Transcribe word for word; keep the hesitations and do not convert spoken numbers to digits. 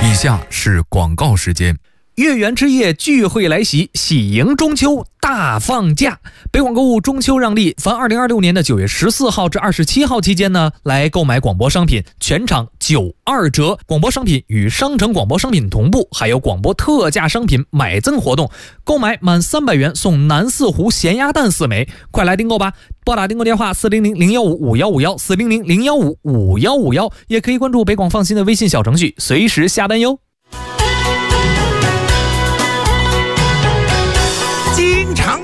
以下是广告时间。 月圆之夜聚会来袭，喜迎中秋大放假。北广购物中秋让利，凡二零二六年的九月十四号至二十七号期间呢，来购买广播商品，全场九二折。广播商品与商城广播商品同步，还有广播特价商品买赠活动，购买满三百元送南四湖咸鸭蛋四枚，快来订购吧！拨打订购电话四零零零幺五五幺五幺四零零零幺五五幺五幺，也可以关注北广放心的微信小程序，随时下单哟。 经常